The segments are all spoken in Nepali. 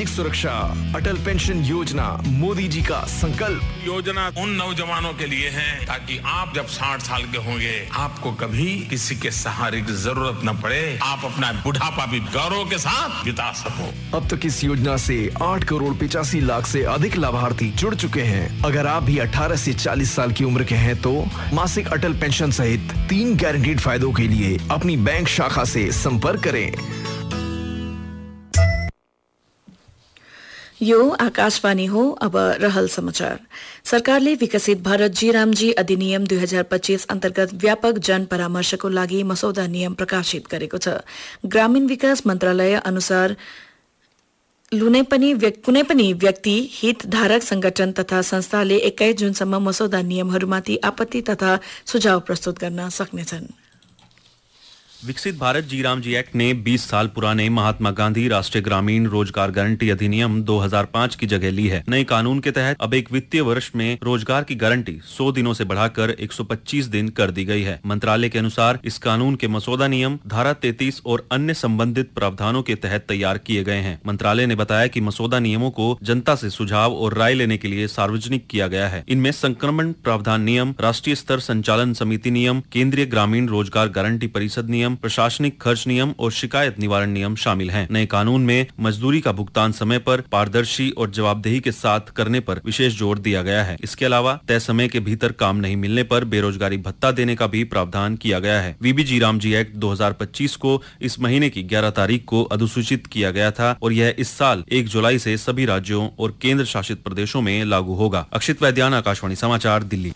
सामाजिक सुरक्षा, अटल पेंशन योजना, मोदी जी का संकल्प। योजना उन नौजवानों के लिए है ताकि आप जब 60 साल के होंगे आपको कभी किसी के सहारे की जरूरत न पड़े, आप अपना बुढ़ापा भी गौरव के साथ बिता सको। अब तक इस योजना से 8 करोड़ 85 लाख से अधिक लाभार्थी जुड़ चुके हैं। अगर आप भी 18 से 40 साल की उम्र के हैं तो मासिक अटल पेंशन सहित 3 गारंटीड फायदों के लिए अपनी बैंक शाखा से संपर्क करें। यो आकाशवाणी हो। अब रहल समाचार। सरकारले विकसित भारत जी रामजी अधिनियम 2025 अन्तर्गत व्यापक जन परामर्शको लागि मसौदा नियम प्रकाशित गरेको छ। ग्रामीण विकास मन्त्रालय अनुसार कुनै पनि व्यक्ति, हितधारक संगठन तथा संस्थाले 21 जुनसम्म मसौदा नियमहरूमाथि आपत्ति तथा सुझाव प्रस्तुत गर्न सक्नेछन्। विकसित भारत जी राम जी एक्ट ने 20 साल पुराने महात्मा गांधी राष्ट्रीय ग्रामीण रोजगार गारंटी अधिनियम 2005 की जगह ली है। नए कानून के तहत अब एक वित्तीय वर्ष में रोजगार की गारंटी 100 दिनों से बढ़ाकर 125 दिन कर दी गई है। मंत्रालय के अनुसार इस कानून के मसौदा नियम धारा 33 और अन्य संबंधित प्रावधानों के तहत तैयार किए गए हैं। मंत्रालय ने बताया कि मसौदा नियमों को जनता से सुझाव और राय लेने के लिए सार्वजनिक किया गया है। इनमें संक्रमण प्रावधान नियम, राष्ट्रीय स्तर संचालन समिति नियम, केंद्रीय ग्रामीण रोजगार गारंटी परिषद नियम, प्रशासनिक खर्च नियम और शिकायत निवारण नियम शामिल हैं। नए कानून में मजदूरी का भुगतान समय पर, पारदर्शी और जवाबदेही के साथ करने पर विशेष जोर दिया गया है। इसके अलावा तय समय के भीतर काम नहीं मिलने पर बेरोजगारी भत्ता देने का भी प्रावधान किया गया है। वीबीजी रामजी एक्ट 2025 को इस महीने की 11 तारीख को अधिसूचित किया गया था और यह इस साल 1 जुलाई से सभी राज्यों और केंद्र शासित प्रदेशों में लागू होगा। अक्षित वैद्यान, आकाशवाणी समाचार, दिल्ली।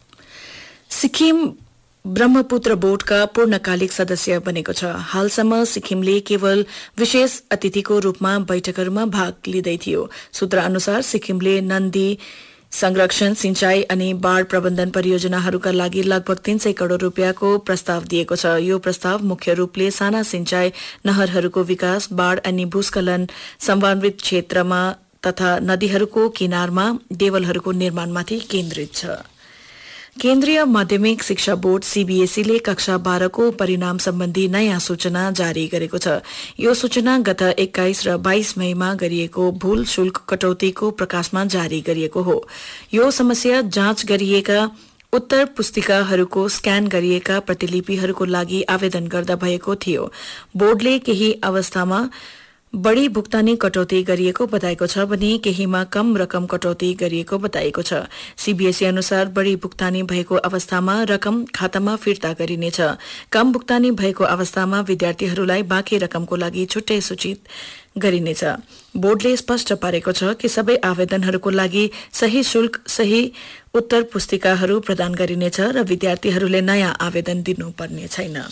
सिक्किम ब्रह्मपुत्र बोर्डका पूर्णकालिक सदस्य बनेको छ। हालसम्म सिक्किमले केवल विशेष अतिथिको रूपमा बैठकहरूमा भाग लिँदै थियो। सूत्र अनुसार सिक्किमले नन्दी संरक्षण, सिंचाई अनि बाढ़ प्रबन्धन परियोजनाहरूका लागि लगभग 300 करोड़ रुपियाँको प्रस्ताव दिएको छ। यो प्रस्ताव मुख्य रूपले साना सिंचाई, नहरहरूको विकास, बाढ़ अनि भूस्खलन सम्भावित क्षेत्रमा तथा नदीहरूको किनारमा देवलहरूको निर्माणमाथि केन्द्रित छ। केन्द्रीय माध्यमिक शिक्षा बोर्ड सीबीएसईले कक्षा 12 को परिणाम सम्बन्धी नयाँ सूचना जारी गरेको छ। यो सूचना गत 21 र 22 मईमा गरिएको भूल शुल्क कटौतीको प्रकाशमा जारी गरिएको हो। यो समस्या जाँच गरिएका उत्तर पुस्तिकाहरूको स्क्यान गरिएका प्रतिलिपिहरूको लागि आवेदन गर्दा भएको थियो। बोर्डले केही अवस्थामा बढ़ी भुक्तानी कटौती गरिएको बताएको छ भने केहीमा कम रकम कटौती गरिएको बताएको छ। सीबीएसई अनुसार बढ़ी भुक्तानी भएको अवस्थामा रकम खातामा फिर्ता गरिनेछ। कम भुक्तानी भएको अवस्थामा विद्यार्थीहरूलाई बाँकी रकमको लागि छुट्टै सूचित गरिनेछ। बोर्डले स्पष्ट पारेको छ कि सबै आवेदनहरूको लागि सही शुल्क, सही उत्तर पुस्तिकाहरू प्रदान गरिनेछ र विद्यार्थीहरूले नयाँ आवेदन दिनुपर्ने छैन।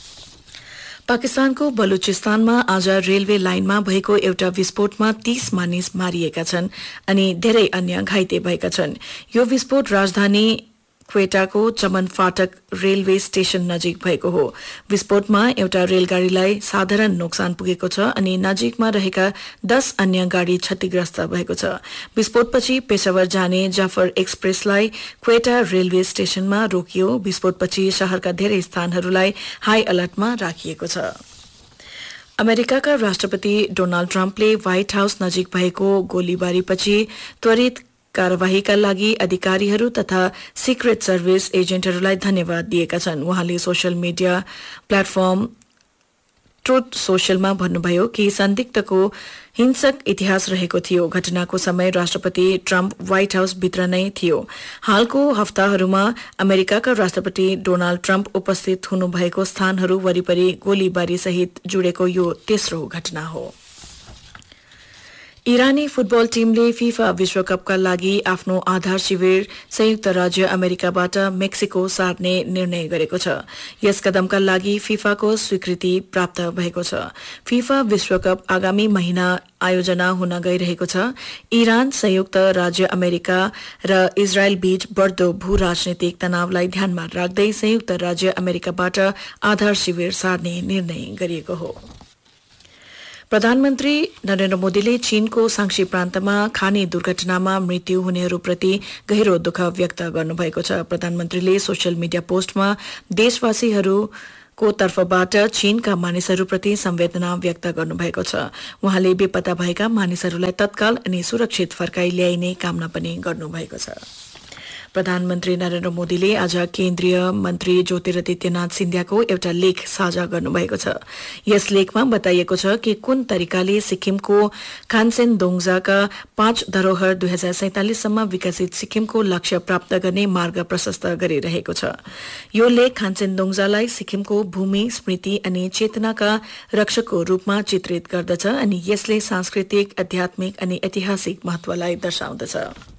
पाकिस्तानको बलुचिस्तानमा आज रेलवे लाइनमा भएको एउटा विस्फोटमा 30 मानिस मारिएका छन् अनि धेरै अन्य घाइते भएका छन्। यो विस्फोट राजधानी क्वेटाको चमन फाटक रेलवे स्टेशन नजिक भएको हो। विस्फोटमा एउटा रेलगाड़ीलाई साधारण नोक्सान पुगेको छ अनि नजिकमा रहेका 10 अन्य गाड़ी क्षतिग्रस्त भएको छ। विस्फोटपछि पेशावर जाने जाफर एक्सप्रेसलाई क्वेटा रेलवे स्टेशनमा रोकियो। विस्फोटपछि शहरका धेरै स्थानहरूलाई हाई अलर्टमा राखिएको छ। अमेरिकाका राष्ट्रपति डोनाल्ड ट्रम्पले व्हाइट हाउस नजिक भएको गोलीबारीपछि त्वरित कार्यवाहीका लागि अधिकारीहरू तथा सिक्रेट सर्भिस एजेन्टहरूलाई धन्यवाद दिएका छन्। उहाँले सोशल मिडिया प्लेटफर्म ट्रुथ सोशलमा भन्नुभयो कि संदिग्धको हिंसक इतिहास रहेको थियो। घटनाको समय राष्ट्रपति ट्रम्प व्हाइट हाउस भित्र नै थियो। हालको हप्ताहरूमा अमेरिकाका राष्ट्रपति डोनाल्ड ट्रम्प उपस्थित हुनुभएको स्थानहरू वरिपरि गोलीबारी सहित जुडेको यो तेस्रो घटना हो। इरानी फुटबल टीमले फीफा विश्वकपका लागि आफ्नो आधार शिविर संयुक्त राज्य अमेरिकाबाट मेक्सिको सार्ने निर्णय गरेको छ। यस कदमका लागि फीफाको स्वीकृति प्राप्त भएको छ। फीफा विश्वकप आगामी महिना आयोजना हुन गइरहेको छ। इरान, संयुक्त राज्य अमेरिका र इजरायल बीच बढ्दो भू राजनीतिक तनावलाई ध्यानमा राख्दै संयुक्त राज्य अमेरिकाबाट आधार शिविर सार्ने निर्णय गरिएको हो। प्रधानमन्त्री नरेन्द्र मोदीले चीनको सांक्षी प्रान्तमा खानी दुर्घटनामा मृत्यु हुनेहरूप्रति गहिरो दुःख व्यक्त गर्नुभएको छ। प्रधानमन्त्रीले सोशल मिडिया पोस्टमा देशवासीहरू को तर्फबाट चीनका मानिसहरूप्रति संवेदना व्यक्त गर्नुभएको छ। उहाँले बेपत्ता भएका मानिसहरूलाई तत्काल अनि सुरक्षित फर्काई ल्याइने कामना पनि गर्नुभएको छ। प्रधानमन्त्री नरेन्द्र मोदीले आज केन्द्रीय मन्त्री ज्योतिरादित्यनाथ सिन्धियाको एउटा लेख साझा गर्नुभएको छ। यस लेखमा बताइएको छ कि कुन तरिकाले सिक्किमको खानसेन-दोङजाका 5 धरोहर 2047 सम्म विकसित सिक्किमको लक्ष्य प्राप्त गर्ने मार्ग प्रशस्त गरिरहेको छ। यो लेख खानसेन-दोङजालाई सिक्किमको भूमि, स्मृति अनि चेतनाका रक्षकको रूपमा चित्रित गर्दछ अनि यसले सांस्कृतिक, आध्यात्मिक अनि ऐतिहासिक महत्वलाई दर्शाउँदछ।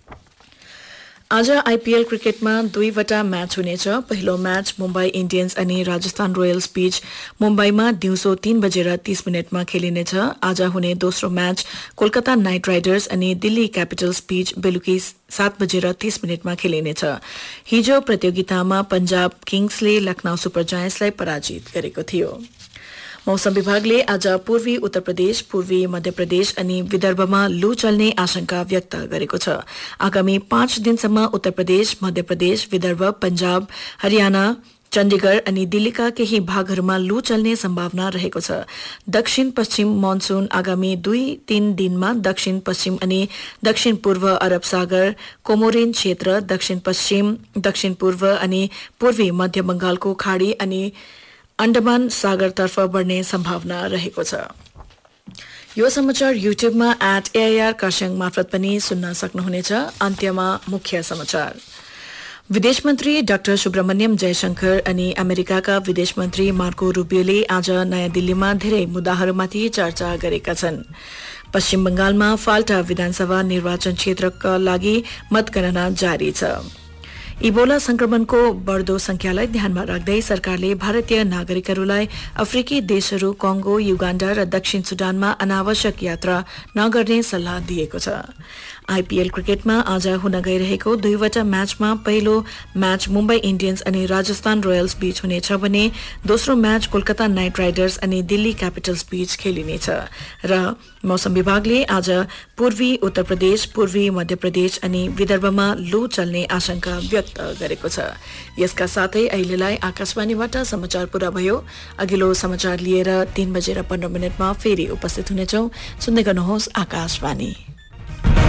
आज आईपीएल क्रिकेटमा 2वटा म्याच हुनेछ। पहिलो म्याच मुम्बई इन्डियन्स अनि राजस्थान रोयल्स बीच मुम्बईमा दिउँसो 3:30 खेलिनेछ। आज हुने दोस्रो म्याच कोलकाता नाइट राइडर्स अनि दिल्ली क्यापिटल्स बीच बेलुकी 7:30 खेलिनेछ। हिजो प्रतियोगितामा पंजाब किङ्सले लखनऊ सुपर जायन्ट्सलाई पराजित गरेको थियो। मौसम विभागले आज पूर्वी उत्तर प्रदेश, पूर्वी मध्य प्रदेश अनि विदर्भमा लू चल्ने आशंका व्यक्त गरेको छ। आगामी 5 दिनसम्म उत्तर प्रदेश, मध्य प्रदेश, विदर्भ, पंजाब, हरियाणा, चण्डीगढ़ अनि दिल्लीका केही भागहरूमा लू चल्ने सम्भावना रहेको छ। दक्षिण पश्चिम मनसून आगामी 2-3 दिनमा दक्षिण पश्चिम अनि दक्षिण पूर्व अरब सागर, कोमोरिन क्षेत्र, दक्षिण पश्चिम, दक्षिण पूर्व अनि पूर्वी मध्य बंगालको खाड़ी अनि अण्डमान सागरतर्फ बढ्ने सम्भावना रहेको छ। यो समाचार युट्युबमा @AIR खरसाङ मार्फत पनि सुन्न सक्नुहुनेछ। अन्त्यमा मुख्य समाचार। विदेश मन्त्री डाक्टर सुब्रमण्यम जयशंकर अनि अमेरिकाका विदेश मन्त्री मार्को रूबियोले आज नयाँ दिल्लीमा धेरै मुद्दाहरूमाथि चर्चा गरेका छन्। पश्चिम बंगालमा फाल्टा विधानसभा निर्वाचन क्षेत्रका लागि मतगणना जारी छ। इबोला संक्रमणको बढ्दो संख्यालाई ध्यानमा राख्दै सरकारले भारतीय नागरिकहरूलाई अफ्रिकी देशहरू कङ्गो, युगाण्डा र दक्षिण सुडानमा अनावश्यक यात्रा नगर्ने सल्लाह दिएको छ। आईपीएल क्रिकेटमा आज हुन गइरहेको 2वटा म्याचमा पहिलो म्याच मुम्बई इन्डियन्स अनि राजस्थान रोयल्स बीच हुनेछ भने दोस्रो म्याच कोलकाता नाइट राइडर्स अनि दिल्ली क्यापिटल्स बीच खेलिनेछ। र मौसम विभागले आज पूर्वी उत्तर प्रदेश, पूर्वी मध्य प्रदेश अनि विदर्भमा लू चल्ने आशंका व्यक्त गरेको छ। यसका साथै अहिलेलाई आकाशवाणीबाट समाचार पूरा भयो। अघिल्लो समाचार लिएर 3:15 फेरि उपस्थित हुनेछौं। सुन्दै गर्नुहोस् आकाशवाणी।